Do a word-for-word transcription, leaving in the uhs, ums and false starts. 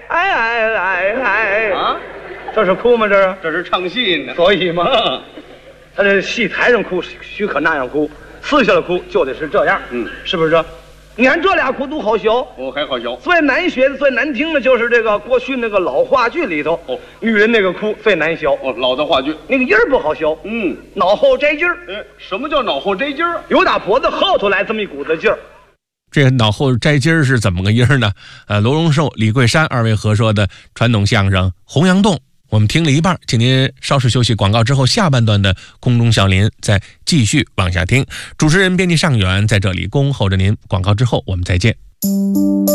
哎哎哎哎啊， 这是哭吗？这是， 这是唱戏呢。 所以嘛， 嗯他这戏台上哭许可那样哭，私下了哭就得是这样， 嗯， 是不是？你看这俩哭都好笑。 我还好笑。 最难学的、最难听的就是这个过去那个老话剧里头， 哦， 女人那个哭最难消， 哦，老的话剧， 那个音儿不好消， 嗯， 脑后摘劲儿， 哎，什么叫脑后摘筋儿？ 有打脖子后头来这么一股子劲儿。 这个脑后摘筋儿是怎么个音儿呢？呃，罗荣寿、李桂山二位合说的传统相声《洪阳洞》，我们听了一半，请您稍事休息，广告之后下半段的空中笑林再继续往下听。主持人编辑尚远在这里恭候着您，广告之后我们再见。